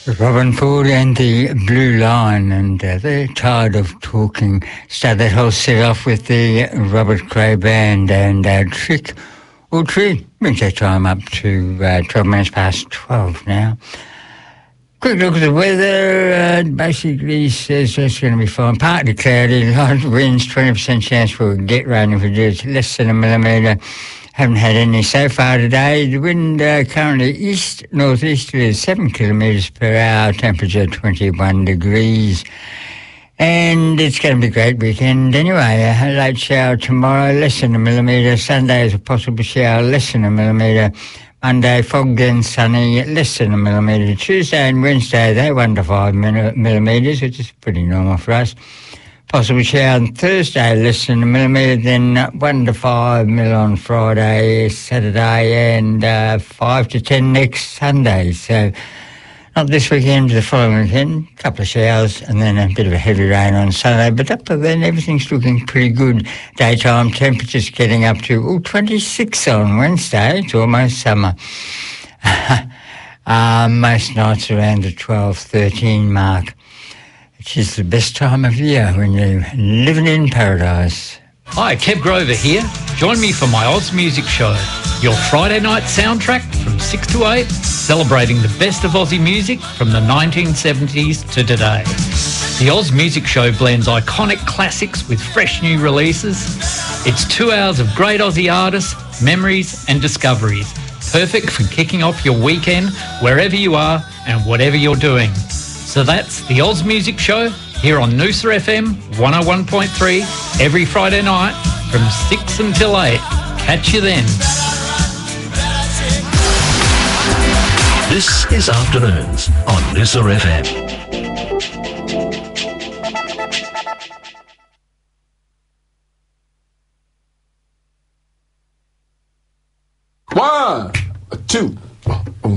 Robin Ford and the Blue Line, and they're tired of talking. Start that whole set off with the Robert Cray Band and Trick or Treat. Brings that time up to 12 minutes past 12 now. Quick look at the weather. Basically says it's going to be fine. Partly cloudy, light winds, 20% chance for a get rain if it is less than a millimetre. Haven't had any so far today. The wind currently east-northeasterly is 7 kilometres per hour, temperature 21 degrees. And it's going to be a great weekend anyway. A late shower tomorrow, less than a millimetre. Sunday is a possible shower, less than a millimetre. Monday, fog and sunny, less than a millimetre. Tuesday and Wednesday, they're 1 to 5 millimetres, which is pretty normal for us. Possible shower on Thursday, less than a millimetre, then 1 to 5 mil on Friday, Saturday, and 5 to 10 next Sunday. So not this weekend, the following weekend, a couple of showers, and then a bit of a heavy rain on Sunday. But up to then, everything's looking pretty good. Daytime temperatures getting up to 26 on Wednesday. It's almost summer. Most nights around the 12, 13 mark. Which is the best time of year when you're living in paradise. Hi, Kev Grover here. Join me for my Oz Music Show, your Friday night soundtrack from 6 to 8, celebrating the best of Aussie music from the 1970s to today. The Oz Music Show blends iconic classics with fresh new releases. It's 2 hours of great Aussie artists, memories and discoveries, perfect for kicking off your weekend wherever you are and whatever you're doing. So that's the Oz Music Show here on Noosa FM 101.3 every Friday night from 6 until 8. Catch you then. This is Afternoons on Noosa FM. One, two.